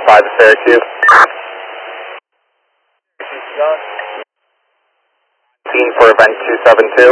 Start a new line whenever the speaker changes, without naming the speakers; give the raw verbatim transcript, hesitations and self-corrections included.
five to Syracuse. Scene for event two seven two.